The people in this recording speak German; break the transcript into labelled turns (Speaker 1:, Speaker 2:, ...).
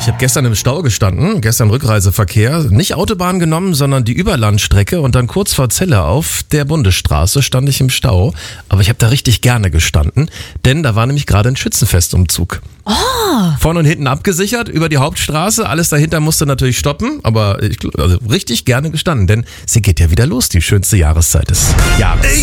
Speaker 1: habe gestern im Stau gestanden, gestern Rückreiseverkehr, nicht Autobahn genommen, sondern die Überlandstrecke und dann kurz vor Celle auf der Bundesstraße stand ich im Stau. Aber ich habe da richtig gerne gestanden, denn da war nämlich gerade ein Schützenfestumzug.
Speaker 2: Oh.
Speaker 1: Vorne und hinten abgesichert, über die Hauptstraße, alles dahinter musste natürlich stoppen, aber also richtig gerne gestanden, denn sie geht ja wieder los, die schönste Jahreszeit des Jahres.